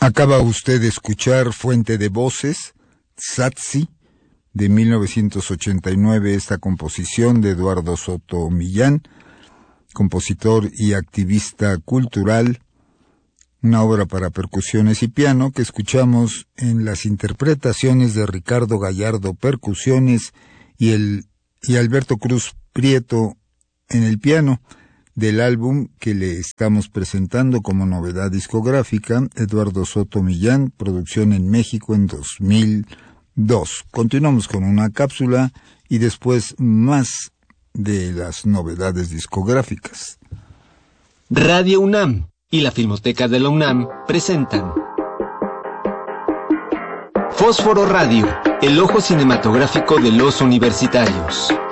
Acaba usted de escuchar Fuente de Voces, Satsi, de 1989, esta composición de Eduardo Soto Millán, compositor y activista cultural, una obra para percusiones y piano que escuchamos en las interpretaciones de Ricardo Gallardo percusiones y Alberto Cruz Prieto en el piano, del álbum que le estamos presentando como novedad discográfica, Eduardo Soto Millán, producción en México en 2002. Continuamos con una cápsula y después más de las novedades discográficas. Radio UNAM y la Filmoteca de la UNAM presentan Fósforo Radio, el ojo cinematográfico de los universitarios.